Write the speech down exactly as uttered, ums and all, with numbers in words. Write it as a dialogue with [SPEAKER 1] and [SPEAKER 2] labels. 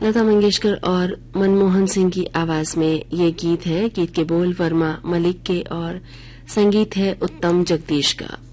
[SPEAKER 1] लता मंगेशकर और मनमोहन सिंह की आवाज में ये गीत है। गीत के बोल वर्मा मलिक के और संगीत है उत्तम जगदीश का।